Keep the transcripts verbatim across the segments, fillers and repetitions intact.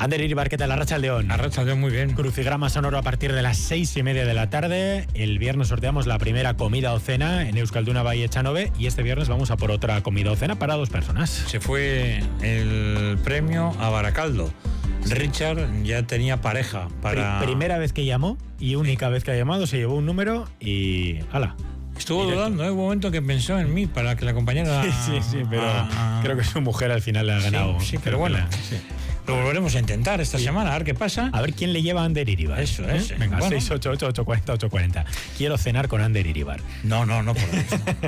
Ander Iribar, ¿qué tal? Arratsaldeon. Arratsaldeon, muy bien. Crucigrama sonoro a partir de las seis y media de la tarde. El viernes sorteamos la primera comida o cena en Euskalduna Valle Echanove y este viernes vamos a por otra comida o cena para dos personas. Se fue el premio a Baracaldo. Richard ya tenía pareja para... Pri- primera vez que llamó y única sí. vez que ha llamado, se llevó un número y... ¡hala! Estuvo Directo. dudando, ¿eh? Un momento que pensó en mí para que la acompañara. Sí, sí, sí, pero a... creo que su mujer al final le ha ganado. Sí, sí, pero bueno, la... sí. Lo volveremos a intentar esta sí. semana, a ver qué pasa. A ver quién le lleva a Ander Iribar. Eso es. ¿Eh? Venga, bueno. seis ocho ocho, ocho cuatro cero, ocho cuatro cero. Quiero cenar con Ander Iribar. No, no, no podemos.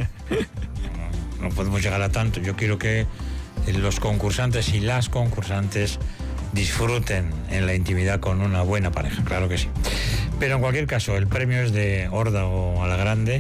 no, no podemos llegar a tanto. Yo quiero que los concursantes y las concursantes disfruten en la intimidad con una buena pareja, claro que sí. Pero en cualquier caso, el premio es de Órdago a la Grande.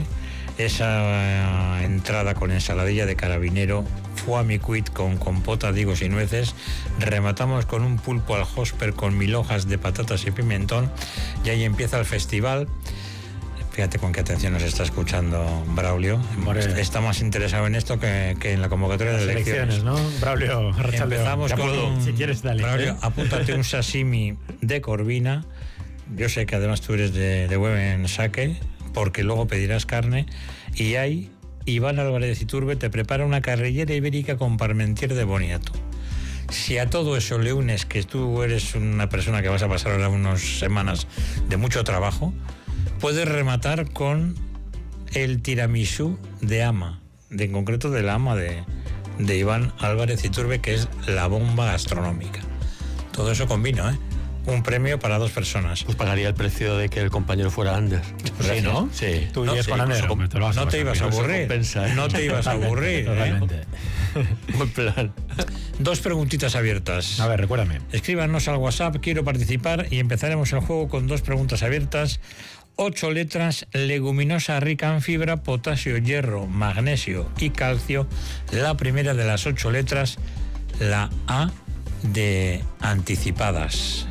Esa entrada con ensaladilla de carabinero, foie micuit con compota de higos y nueces. Rematamos con un pulpo al hosper con mil hojas de patatas y pimentón. Y ahí empieza el festival. Fíjate con qué atención nos está escuchando Braulio. More. Está más interesado en esto que, que en la convocatoria de elecciones. elecciones, ¿no? Braulio, empezamos con puedo, un, si quieres, dale. Braulio, ¿eh? Apúntate un sashimi de corvina. Yo sé que además tú eres de, de buen saque, porque luego pedirás carne. Y ahí Iván Álvarez Iturbe te prepara una carrillera ibérica con parmentier de boniato. Si a todo eso le unes que tú eres una persona que vas a pasar ahora unas semanas de mucho trabajo, puedes rematar con el tiramisú de Ama, de, en concreto de la Ama de, de Iván Álvarez Iturbe, que es la bomba gastronómica. Todo eso con vino, ¿eh? Un premio para dos personas. Pues pagaría el precio de que el compañero fuera Ander. Sí, ¿no? Sí. Tú irías no, con Ander. Comp- te no te ibas a aburrir. Compensa, ¿eh? No te ibas a aburrir. Totalmente. ¿eh? Buen plan. Dos preguntitas abiertas. A ver, recuérdame. Escríbanos al WhatsApp, quiero participar, y empezaremos el juego con dos preguntas abiertas. Ocho letras, leguminosa rica en fibra, potasio, hierro, magnesio y calcio. La primera de las ocho letras, la A de anticipadas.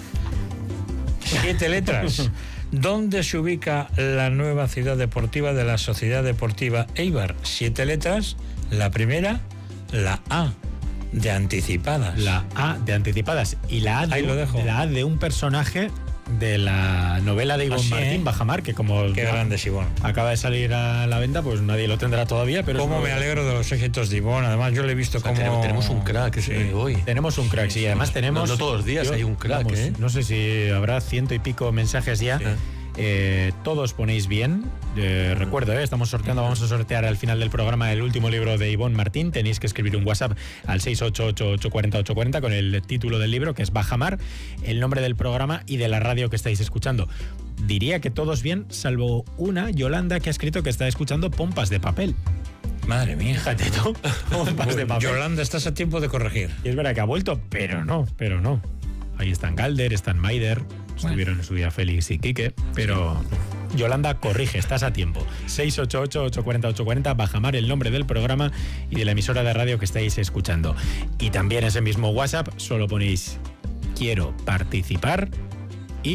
Siete letras. ¿Dónde se ubica la nueva ciudad deportiva de la Sociedad Deportiva Eibar? Siete letras. La primera, la A de anticipadas. La A de anticipadas. Y la A de, Ahí lo dejo. La A de un personaje de la novela de Ivonne Así, Martín, ¿eh? Bajamar, que como Qué grande es Ivonne. acaba de salir a la venta, pues nadie lo tendrá todavía. Pero Cómo me alegro de los éxitos de Ivonne. Además, yo le he visto, o sea, como... Tenemos, tenemos un crack sí. eh, hoy. Tenemos un crack, sí. Y además tenemos... No, no todos los días yo, hay un crack, vamos, ¿eh? No sé si habrá ciento y pico mensajes ya. Sí. Eh, todos ponéis bien. Eh, recuerdo, eh, estamos sorteando, vamos a sortear al final del programa el último libro de Ivonne Martín. Tenéis que escribir un WhatsApp al seis ocho ocho, ocho cuatro cero, ocho cuatro cero con el título del libro, que es Bajamar, el nombre del programa y de la radio que estáis escuchando. Diría que todos bien, salvo una, Yolanda, que ha escrito que está escuchando Pompas de Papel. Madre mía. Fíjate tú. Pompas de Papel. Yolanda, estás a tiempo de corregir. Y es verdad que ha vuelto, pero no, pero no. Ahí están Galder, están Maider, estuvieron en su día Félix y Quique, pero Yolanda, corrige, estás a tiempo. seis ocho ocho, ocho cuatro cero, ocho cuatro cero, Bajamar, el nombre del programa y de la emisora de radio que estáis escuchando. Y también ese mismo WhatsApp, solo ponéis quiero participar